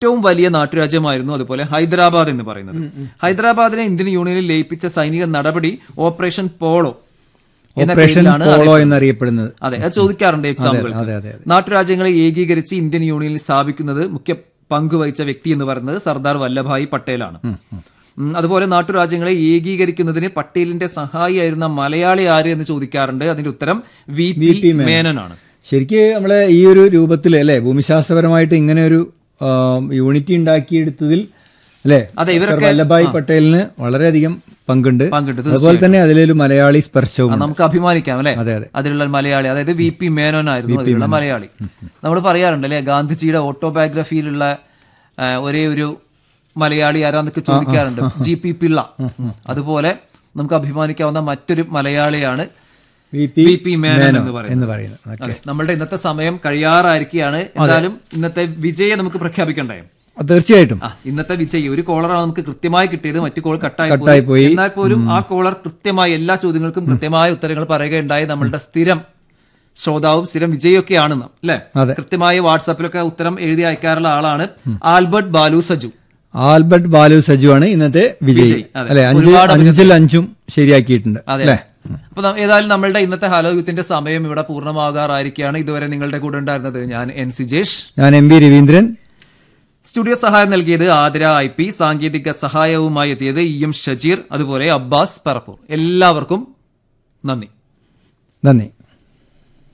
ഏറ്റവും വലിയ നാട്ടുരാജ്യമായിരുന്നു അതുപോലെ ഹൈദരാബാദ് എന്ന് പറയുന്നത്. ഹൈദരാബാദിനെ ഇന്ത്യൻ യൂണിയനിൽ ലയിപ്പിച്ച സൈനിക നടപടി ഓപ്പറേഷൻ പോളോ എന്നറിയപ്പെടുന്നത്. അതെ, അത് ചോദിക്കാറുണ്ട് എക്സാമ്പിൾ. നാട്ടുരാജ്യങ്ങളെ ഏകീകരിച്ച് ഇന്ത്യൻ യൂണിയനിൽ സ്ഥാപിക്കുന്നത് മുഖ്യ പങ്കുവഹിച്ച വ്യക്തി എന്ന് പറയുന്നത് സർദാർ വല്ലഭായ് പട്ടേലാണ്. അതുപോലെ നാട്ടുരാജ്യങ്ങളെ ഏകീകരിക്കുന്നതിന് പട്ടേലിന്റെ സഹായിയായിരുന്ന മലയാളി ആര് എന്ന് ചോദിക്കാറുണ്ട്. അതിന്റെ ഉത്തരം VP മേനോനാണ്. ശരിക്ക് നമ്മളെ ഈ ഒരു രൂപത്തിൽ അല്ലെ ഭൂമിശാസ്ത്രപരമായിട്ട് ഇങ്ങനെ ഒരു യൂണിറ്റി ഉണ്ടാക്കിയെടുത്തതിൽ അല്ലെ വല്ലഭായ് പട്ടേലിന് വളരെയധികം പങ്കുണ്ട്. അതുപോലെ തന്നെ അതിലൊരു മലയാളി സ്പർശവും നമുക്ക് അഭിമാനിക്കാം അല്ലെ. അതിലുള്ള മലയാളി, അതായത് VP മേനോനായിരുന്നു അതിലുള്ള മലയാളി. നമ്മൾ പറയാറുണ്ട് അല്ലെ, ഗാന്ധിജിയുടെ ഓട്ടോബയോഗ്രഫിയിലുള്ള ഒരേ ഒരു മലയാളി ആരാന്നൊക്കെ ചോദിക്കാറുണ്ട്, GP പിള്ള. അതുപോലെ നമുക്ക് അഭിമാനിക്കാവുന്ന മറ്റൊരു മലയാളിയാണ് VP മേനോൻ എന്ന് പറയുന്നത്. നമ്മളുടെ ഇന്നത്തെ സമയം കഴിയാറായിരിക്കുകയാണ്. എന്തായാലും ഇന്നത്തെ വിജയം നമുക്ക് പ്രഖ്യാപിക്കണ്ടേ? തീർച്ചയായിട്ടും. ഇന്നത്തെ വിജയി ഒരു കോളറാണ് നമുക്ക് കൃത്യമായി കിട്ടിയത്. മറ്റു കോൾ കട്ടായി പോയി. എന്നാൽ പോലും ആ കോളർ കൃത്യമായി എല്ലാ ചോദ്യങ്ങൾക്കും കൃത്യമായ ഉത്തരങ്ങൾ പറയുകയുണ്ടായി. നമ്മളുടെ സ്ഥിരം ശ്രോതാവും സ്ഥിരം വിജയൊക്കെയാണ് അല്ലെ. കൃത്യമായി വാട്സാപ്പിലൊക്കെ ഉത്തരം എഴുതി അയക്കാറുള്ള ആളാണ് ആൽബർട്ട് ബാലു സജു ആണ് ഇന്നത്തെ വിജയി. അല്ലെ, 5-5 ശരിയാക്കിയിട്ടുണ്ട് അല്ലെ. അപ്പൊ ഏതായാലും നമ്മളുടെ ഇന്നത്തെ ഹലോ യൂത്തിന്റെ സമയം ഇവിടെ പൂർണ്ണമാകാറായിരിക്കുകയാണ്. ഇതുവരെ നിങ്ങളുടെ കൂടെ ഉണ്ടായിരുന്നത് ഞാൻ NC ജേഷ്, ഞാൻ MB രവീന്ദ്രൻ. സ്റ്റുഡിയോ സഹായം നൽകിയത് ആതിര IP, സാങ്കേതിക സഹായവുമായി എത്തിയത് EM ഷജീർ, അതുപോലെ അബ്ബാസ് പറപ്പൂർ. എല്ലാവർക്കും നന്ദി.